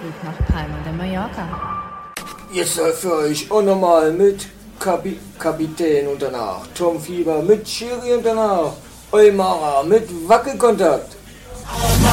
Ausflug nach Palma de Mallorca. Jetzt für euch auch nochmal mit Kapitän und danach Tom Fieber, mit Schiri und danach Eumara, mit Wackelkontakt.